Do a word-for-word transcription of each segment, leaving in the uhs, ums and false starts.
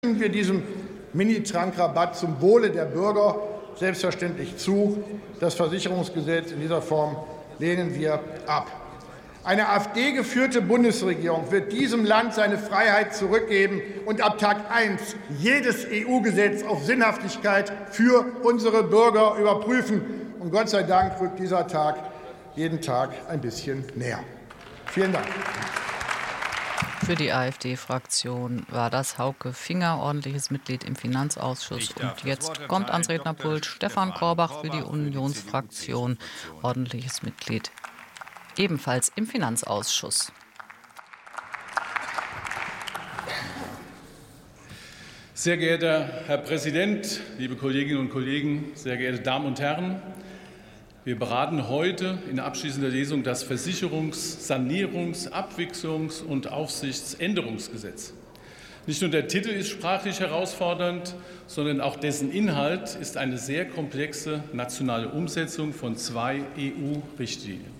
Stimmen wir diesem Mini-Tankrabatt zum Wohle der Bürger selbstverständlich zu. Das Versicherungsgesetz in dieser Form lehnen wir ab. Eine AfD-geführte Bundesregierung wird diesem Land seine Freiheit zurückgeben und ab Tag eins jedes E U-Gesetz auf Sinnhaftigkeit für unsere Bürger überprüfen. Und Gott sei Dank rückt dieser Tag jeden Tag ein bisschen näher. Vielen Dank. Für die AfD-Fraktion war das Hauke Finger, ordentliches Mitglied im Finanzausschuss. Und jetzt kommt ans Rednerpult Stefan Korbach für die Unionsfraktion, ordentliches Mitglied ebenfalls im Finanzausschuss. Sehr geehrter Herr Präsident, liebe Kolleginnen und Kollegen, sehr geehrte Damen und Herren! Wir beraten heute in abschließender Lesung das Versicherungs-, Sanierungs-, Abwicklungs- und Aufsichtsänderungsgesetz. Nicht nur der Titel ist sprachlich herausfordernd, sondern auch dessen Inhalt ist eine sehr komplexe nationale Umsetzung von zwei E U-Richtlinien.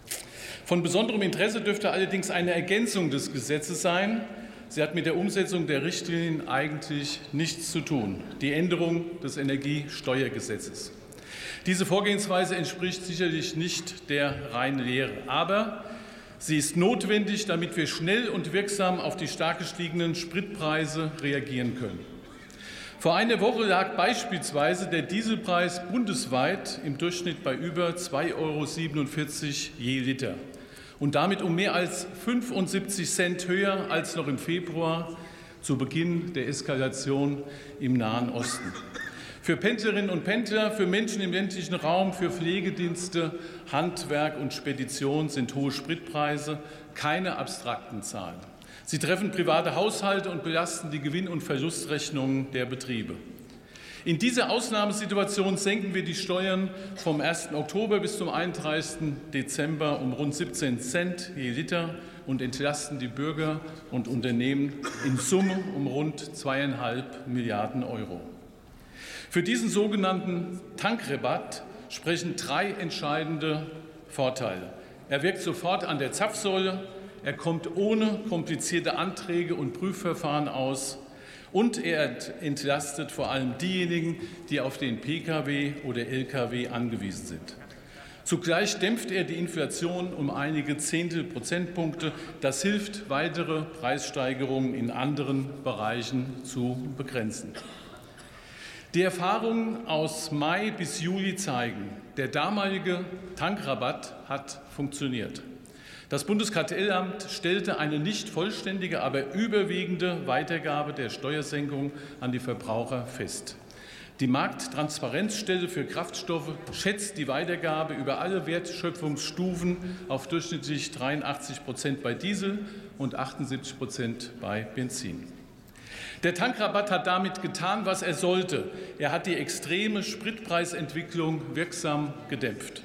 Von besonderem Interesse dürfte allerdings eine Ergänzung des Gesetzes sein. Sie hat mit der Umsetzung der Richtlinien eigentlich nichts zu tun: die Änderung des Energiesteuergesetzes. Diese Vorgehensweise entspricht sicherlich nicht der reinen Lehre, aber sie ist notwendig, damit wir schnell und wirksam auf die stark gestiegenen Spritpreise reagieren können. Vor einer Woche lag beispielsweise der Dieselpreis bundesweit im Durchschnitt bei über zwei Euro siebenundvierzig je Liter und damit um mehr als fünfundsiebzig Cent höher als noch im Februar zu Beginn der Eskalation im Nahen Osten. Für Pendlerinnen und Pendler, für Menschen im ländlichen Raum, für Pflegedienste, Handwerk und Spedition sind hohe Spritpreise keine abstrakten Zahlen. Sie treffen private Haushalte und belasten die Gewinn- und Verlustrechnungen der Betriebe. In dieser Ausnahmesituation senken wir die Steuern vom ersten Oktober bis zum einunddreißigsten Dezember um rund siebzehn Cent je Liter und entlasten die Bürger und Unternehmen in Summe um rund zweieinhalb Milliarden Euro. Für diesen sogenannten Tankrabatt sprechen drei entscheidende Vorteile. Er wirkt sofort an der Zapfsäule, er kommt ohne komplizierte Anträge und Prüfverfahren aus und er entlastet vor allem diejenigen, die auf den Pkw oder Lkw angewiesen sind. Zugleich dämpft er die Inflation um einige Zehntel Prozentpunkte. Das hilft, weitere Preissteigerungen in anderen Bereichen zu begrenzen. Die Erfahrungen aus Mai bis Juli zeigen, der damalige Tankrabatt hat funktioniert. Das Bundeskartellamt stellte eine nicht vollständige, aber überwiegende Weitergabe der Steuersenkung an die Verbraucher fest. Die Markttransparenzstelle für Kraftstoffe schätzt die Weitergabe über alle Wertschöpfungsstufen auf durchschnittlich dreiundachtzig Prozent bei Diesel und achtundsiebzig Prozent bei Benzin. Der Tankrabatt hat damit getan, was er sollte. Er hat die extreme Spritpreisentwicklung wirksam gedämpft.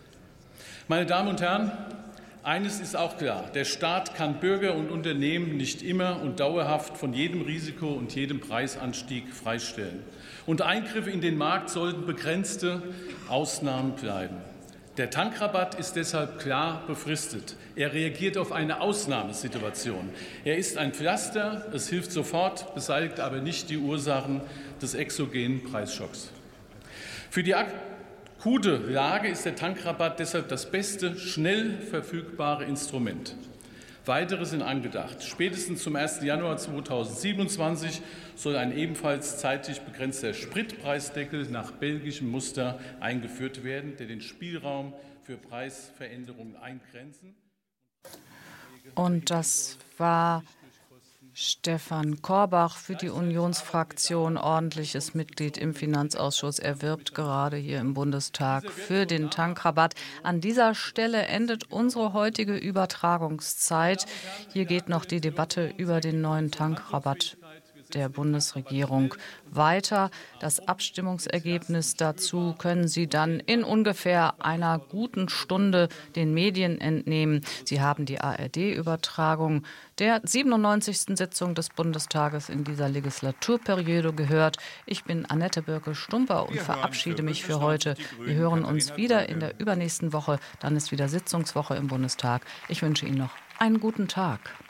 Meine Damen und Herren, eines ist auch klar: Der Staat kann Bürger und Unternehmen nicht immer und dauerhaft von jedem Risiko und jedem Preisanstieg freistellen. Und Eingriffe in den Markt sollten begrenzte Ausnahmen bleiben. Der Tankrabatt ist deshalb klar befristet. Er reagiert auf eine Ausnahmesituation. Er ist ein Pflaster, es hilft sofort, beseitigt aber nicht die Ursachen des exogenen Preisschocks. Für die akute Lage ist der Tankrabatt deshalb das beste, schnell verfügbare Instrument. Weitere sind angedacht. Spätestens zum ersten Januar zweitausendsiebenundzwanzig soll ein ebenfalls zeitlich begrenzter Spritpreisdeckel nach belgischem Muster eingeführt werden, der den Spielraum für Preisveränderungen eingrenzen. Und das war Stefan Korbach für die Unionsfraktion, ordentliches Mitglied im Finanzausschuss. Er wirbt gerade hier im Bundestag für den Tankrabatt. An dieser Stelle endet unsere heutige Übertragungszeit. Hier geht noch die Debatte über den neuen Tankrabatt der Bundesregierung weiter. Das Abstimmungsergebnis dazu können Sie dann in ungefähr einer guten Stunde den Medien entnehmen. Sie haben die A R D-Übertragung der siebenundneunzigsten Sitzung des Bundestages in dieser Legislaturperiode gehört. Ich bin Annette Birke-Stumper und verabschiede mich für heute. Wir hören uns wieder in der übernächsten Woche. Dann ist wieder Sitzungswoche im Bundestag. Ich wünsche Ihnen noch einen guten Tag.